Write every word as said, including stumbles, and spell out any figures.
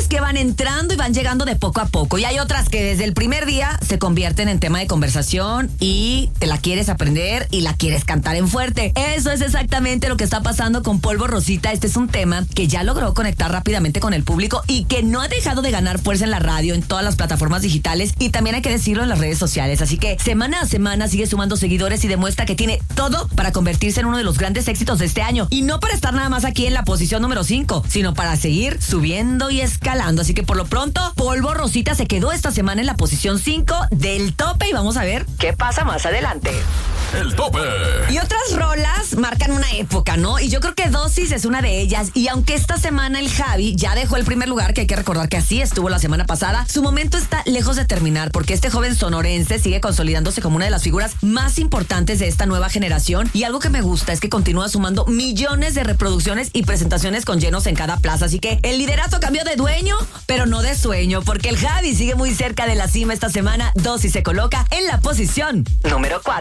unas que van entrando y van llegando de poco a poco. Y hay otras que desde el primer día se convierten en tema de conversación y te la quieres aprender y la quieres cantar en fuerte. Eso es exactamente lo que está pasando con Polvo Rosita. Este es un tema que ya logró conectar rápidamente con el público y que no ha dejado de ganar fuerza en la radio, en todas las plataformas digitales y también hay que decirlo en las redes sociales. Así que semana a semana sigue sumando seguidores y demuestra que tiene todo para convertirse en uno de los grandes éxitos de este año. Y no para estar nada más aquí en la posición número cinco, sino para seguir subiendo y escalando. Así que por lo pronto, Polvo Rosita se quedó esta semana en la posición cinco del tope y vamos a ver qué pasa más adelante. El tope. Y otras rolas marcan una época, ¿no? Y yo creo que Dosis es una de ellas. Y aunque esta semana el Javi ya dejó el primer lugar, que hay que recordar que así estuvo la semana pasada, su momento está lejos de terminar porque este joven sonorense sigue consolidándose como una de las figuras más importantes de esta nueva generación. Y algo que me gusta es que continúa sumando millones de reproducciones y presentaciones con llenos en cada plaza. Así que el liderato cambió de dueño, pero no de sueño, porque el Javi sigue muy cerca de la cima esta semana. Dosis se coloca en la posición número cuatro.